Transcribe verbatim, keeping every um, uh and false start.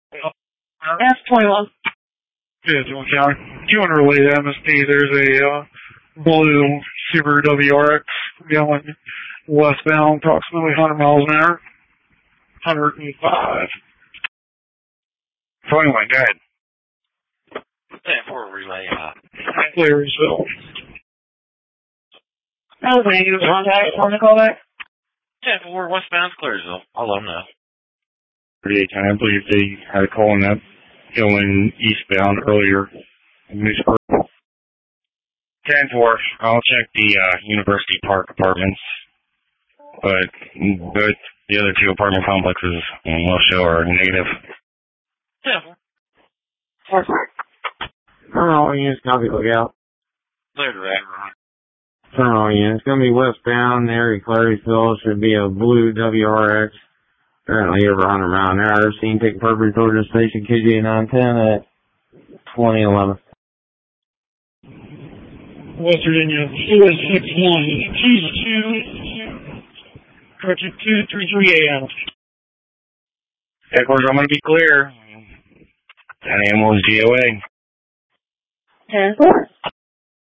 F twenty-one. Yeah, Dillon County. Do you want to relay to M S P? There's a uh, blue Subaru W R X going westbound approximately one hundred miles an hour. one hundred five. twenty-one, go ahead. ten four relay, uh, Clearsville. Oh, can you contact on the callback? ten four westbound Clearsville. I'll let them know. thirty-eight, I believe they had a call on that going eastbound earlier in Mooseburg. ten four, I'll check the uh, University Park apartments, but both the other two apartment complexes in West Show are negative. ten four. Perfect. Terminal units, copy, look out. Clear direct. Terminal units, going to be westbound, area Claryville, should be a blue W R X, currently over one hundred mile an hour, seen taking purpose toward the station K J nine ten at twenty eleven. West Virginia, C S six one, Keys two, correction, two three three A M. Headquarters, I'm going to be clear. ten A M was G O A. ten four.